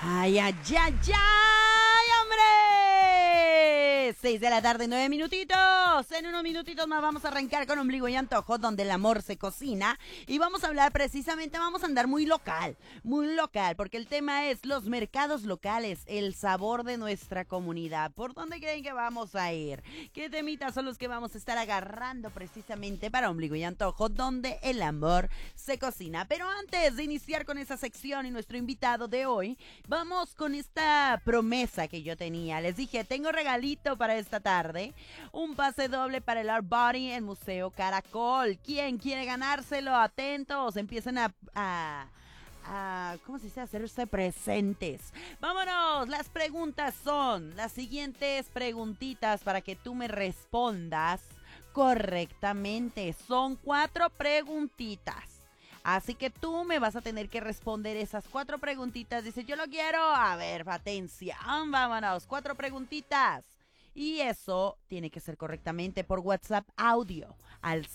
¡Ay, ay, ay, ay, hombre! 6 de la tarde, 9 minutitos. En unos minutitos más vamos a arrancar con Ombligo y Antojo, donde el amor se cocina. Y vamos a hablar precisamente, vamos a andar muy local, porque el tema es los mercados locales, el sabor de nuestra comunidad. ¿Por dónde creen que vamos a ir? ¿Qué temitas son los que vamos a estar agarrando precisamente para Ombligo y Antojo, donde el amor se cocina? Pero antes de iniciar con esa sección y nuestro invitado de hoy, vamos con esta promesa que yo tenía. Les dije, tengo regalito para esta tarde. Un pase doble para el Art Body en Museo Caracol. ¿Quién quiere ganárselo? Atentos, empiecen ¿cómo se dice? Hacerse presentes. Vámonos, las preguntas son las siguientes preguntitas para que tú me respondas correctamente. Son 4 preguntitas. Así que tú me vas a tener que responder esas 4 preguntitas. Dice, yo lo quiero. A ver, atención, vámonos. 4 preguntitas. Y eso tiene que ser correctamente por WhatsApp audio al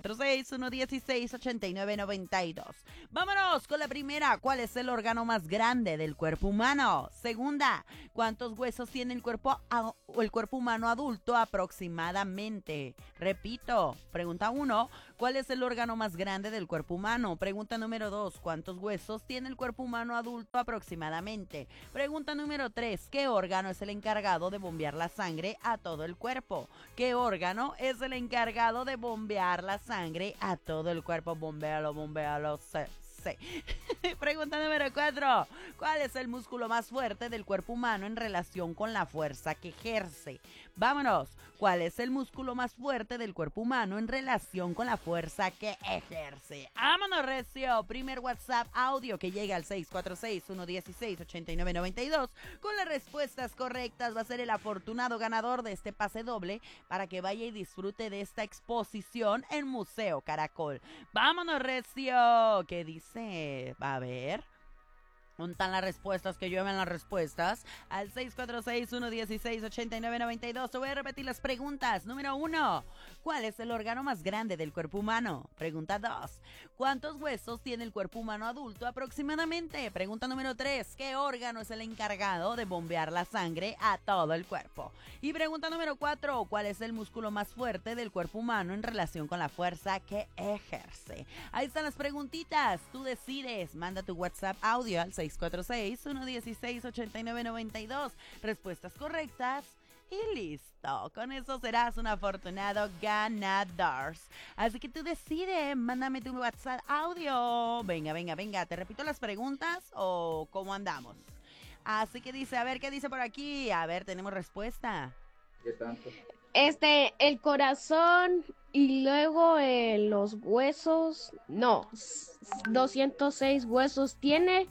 646-116-8992. Vámonos con la primera. ¿Cuál es el órgano más grande del cuerpo humano? Segunda, ¿cuántos huesos tiene el cuerpo humano adulto aproximadamente? Repito, pregunta 1. ¿Cuál es el órgano más grande del cuerpo humano? Pregunta número 2. ¿Cuántos huesos tiene el cuerpo humano adulto aproximadamente? Pregunta número 3. ¿Qué órgano es el encargado de bombear la sangre a todo el cuerpo? ¿Qué órgano es el encargado de bombear la sangre a todo el cuerpo? Bombéalo, sí. Pregunta número 4. ¿Cuál es el músculo más fuerte del cuerpo humano en relación con la fuerza que ejerce? Vámonos. ¿Cuál es el músculo más fuerte del cuerpo humano en relación con la fuerza que ejerce? ¡Vámonos, recio! Primer WhatsApp audio que llega al 646-116-8992 con las respuestas correctas va a ser el afortunado ganador de este pase doble para que vaya y disfrute de esta exposición en Museo Caracol. ¡Vámonos, recio! ¿Qué dice? A ver. ¿Dónde están las respuestas? Que llueven las respuestas. Al 646-116-8992. Te voy a repetir las preguntas. Número 1. ¿Cuál es el órgano más grande del cuerpo humano? Pregunta 2. ¿Cuántos huesos tiene el cuerpo humano adulto aproximadamente? Pregunta número 3. ¿Qué órgano es el encargado de bombear la sangre a todo el cuerpo? Y pregunta número 4. ¿Cuál es el músculo más fuerte del cuerpo humano en relación con la fuerza que ejerce? Ahí están las preguntitas. Tú decides. Manda tu WhatsApp audio al 646-116-8992. Respuestas correctas y listo. Con eso serás un afortunado ganador. Así que tú decides, mándame tu WhatsApp audio. Venga. ¿Te repito las preguntas o cómo andamos? Así que dice, a ver, ¿qué dice por aquí? A ver, tenemos respuesta. El corazón y luego los huesos, no, 206 huesos tiene.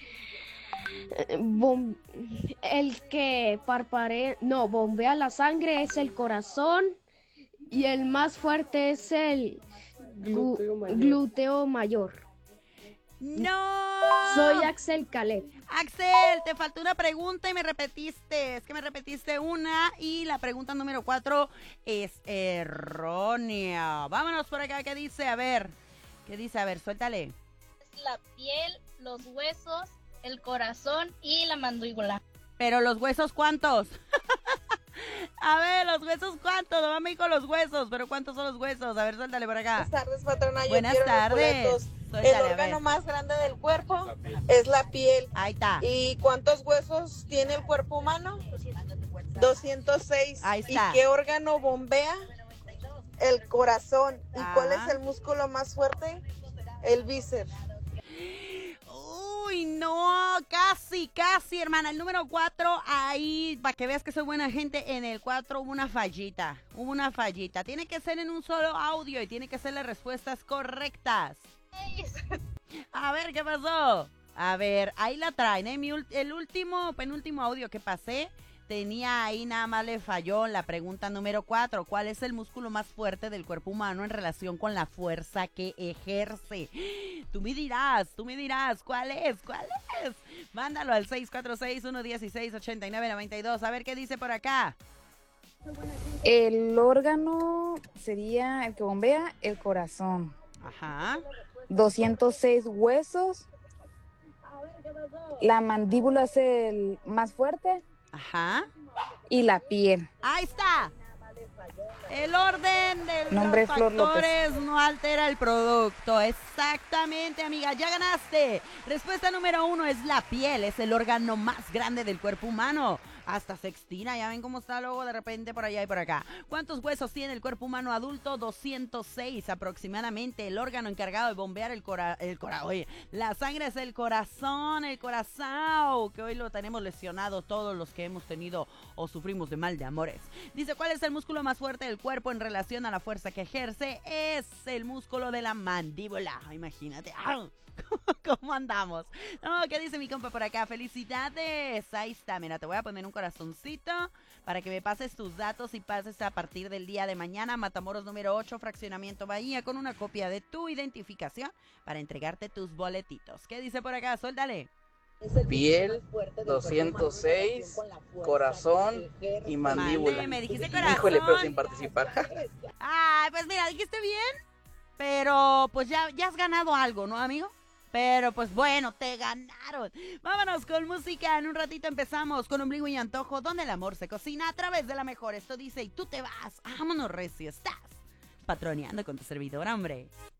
El que bombea la sangre es el corazón y el más fuerte es el glúteo mayor. ¡No! Soy Axel Caleb. Axel, te faltó una pregunta y me repetiste. Es que me repetiste una y la pregunta número 4 es errónea. Vámonos por acá, ¿qué dice? A ver, ¿qué dice? A ver, suéltale. Es la piel, los huesos, el corazón y la mandíbula. Pero los huesos, ¿cuántos? A ver, los huesos, ¿cuántos? Mamá me dijo los huesos, pero ¿cuántos son los huesos? A ver, suéltale por acá. Buenas tardes, patrona. Buenas tardes. El órgano más grande del cuerpo es la piel. Ahí está. ¿Y cuántos huesos tiene el cuerpo humano? 206. Ahí está. ¿Y qué órgano bombea? El corazón. ¿Y cuál es el músculo más fuerte? El bíceps. Uy, no, casi, hermana. El número 4, ahí, para que veas que soy buena gente, en el 4 hubo una fallita. Tiene que ser en un solo audio y tiene que ser las respuestas correctas. A ver, ¿qué pasó? A ver, ahí la traen, ¿eh? El penúltimo audio que pasé tenía ahí, nada más le falló la pregunta número 4. ¿Cuál es el músculo más fuerte del cuerpo humano en relación con la fuerza que ejerce? Tú me dirás, ¿cuál es? Mándalo al 646-116-8992. A ver qué dice por acá. El órgano sería el que bombea el corazón. Ajá. 206 huesos La mandíbula es el más fuerte Ajá. y la piel. Ahí está. El orden de Nombre los Flor López. factores no altera el producto. Exactamente, amiga. Ya ganaste. Respuesta número 1 es la piel. Es el órgano más grande del cuerpo humano. Hasta se extina. Ya ven cómo está luego de repente por allá y por acá. ¿Cuántos huesos tiene el cuerpo humano adulto? 206 aproximadamente. El órgano encargado de bombear oye, la sangre es el corazón. El corazón. Que hoy lo tenemos lesionado todos los que hemos tenido o sufrimos de mal de amores. Dice, ¿cuál es el músculo más fuerte del cuerpo en relación a la fuerza que ejerce? Es el músculo de la mandíbula. Imagínate. ¡Au! ¿Cómo andamos? No, ¿qué dice mi compa por acá? ¡Felicidades! Ahí está, mira, te voy a poner un corazoncito para que me pases tus datos y pases a partir del día de mañana Matamoros número 8, Fraccionamiento Bahía, con una copia de tu identificación para entregarte tus boletitos. ¿Qué dice por acá? Suéltale. Piel, 206, corazón y mandíbula. Vale, me dijiste corazón. Híjole, pero sin participar. Ay, pues mira, dijiste bien, pero pues ya has ganado algo, ¿no, amigo? Pero pues bueno, te ganaron. Vámonos con música. En un ratito empezamos con Ombligo y Antojo, donde el amor se cocina a través de la mejor. Esto dice, y tú te vas. Vámonos, recio. Estás patroneando con tu servidor, hombre.